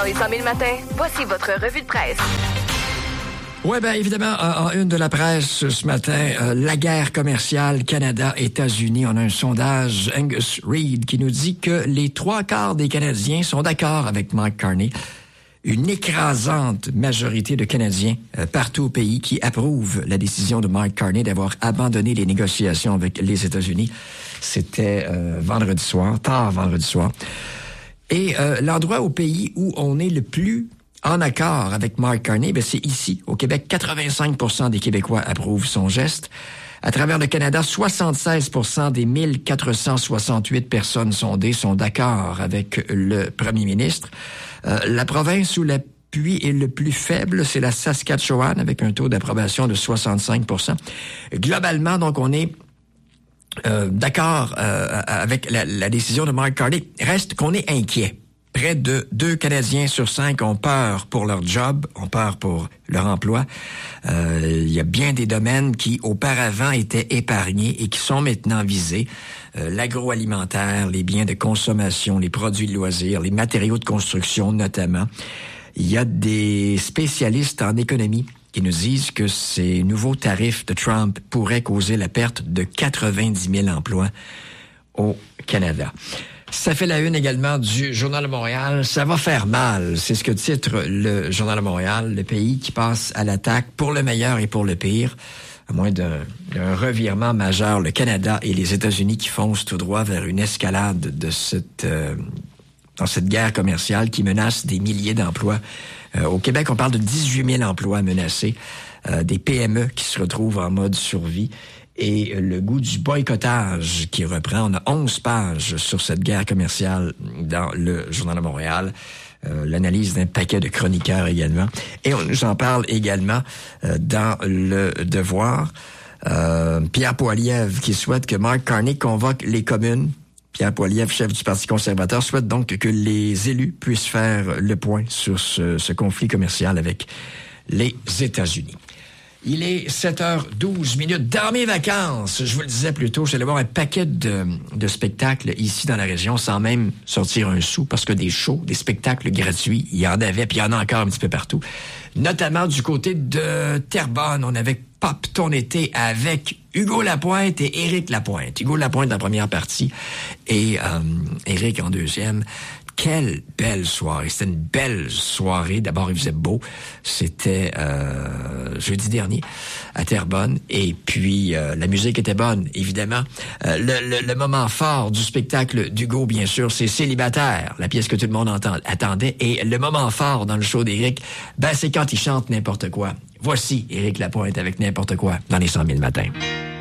Dans les 100 000 matins, voici votre revue de presse. Oui, bien évidemment, en une de la presse ce matin, la guerre commerciale Canada-États-Unis. On a un sondage Angus Reid qui nous dit que les 3/4 des Canadiens sont d'accord avec Mark Carney. Une écrasante majorité de Canadiens partout au pays qui approuvent la décision de Mark Carney d'avoir abandonné les négociations avec les États-Unis. C'était vendredi soir, tard vendredi soir. Et l'endroit au pays où on est le plus en accord avec Mark Carney, ben c'est ici, au Québec. 85% des Québécois approuvent son geste. À travers le Canada, 76% des 1468 personnes sondées sont d'accord avec le premier ministre. La province où l'appui est le plus faible, c'est la Saskatchewan, avec un taux d'approbation de 65%. Globalement, donc, on est d'accord avec la décision de Mark Carney. Reste qu'on est inquiet. Près de 2 Canadiens sur 5 ont peur pour leur job, ont peur pour leur emploi. Il y a bien des domaines qui auparavant étaient épargnés et qui sont maintenant visés. L'agroalimentaire, les biens de consommation, les produits de loisirs, les matériaux de construction notamment. Il y a des spécialistes en économie qui nous disent que ces nouveaux tarifs de Trump pourraient causer la perte de 90 000 emplois au Canada. Ça fait la une également du Journal de Montréal. Ça va faire mal. C'est ce que titre le Journal de Montréal. Le pays qui passe à l'attaque pour le meilleur et pour le pire. À moins d'un revirement majeur, le Canada et les États-Unis qui foncent tout droit vers une escalade de dans cette guerre commerciale qui menace des milliers d'emplois. Au Québec, on parle de 18 000 emplois menacés. Des PME qui se retrouvent en mode survie. Et le goût du boycottage qui reprend. On a 11 pages sur cette guerre commerciale dans le Journal de Montréal. L'analyse d'un paquet de chroniqueurs également. Et on nous en parle également dans Le Devoir. Pierre Poilievre qui souhaite que Mark Carney convoque les communes. Pierre Poilievre, chef du Parti conservateur, souhaite donc que les élus puissent faire le point sur ce conflit commercial avec les États-Unis. Il est 7h12. Dans mes vacances, je vous le disais plus tôt, j'allais voir un paquet de spectacles ici dans la région sans même sortir un sou parce que des shows, des spectacles gratuits, il y en avait puis il y en a encore un petit peu partout. Notamment du côté de Terrebonne, on avait Pop ton été avec Hugo Lapointe et Éric Lapointe. Hugo Lapointe en première partie et Éric en deuxième. Quelle belle soirée. C'était une belle soirée. D'abord, il faisait beau. C'était jeudi dernier à Terrebonne. Et puis, la musique était bonne, évidemment. Le moment fort du spectacle d'Hugo, bien sûr, c'est Célibataire, la pièce que tout le monde attendait. Et le moment fort dans le show d'Éric, c'est quand il chante n'importe quoi. Voici Éric Lapointe avec n'importe quoi dans les 100 000 matins.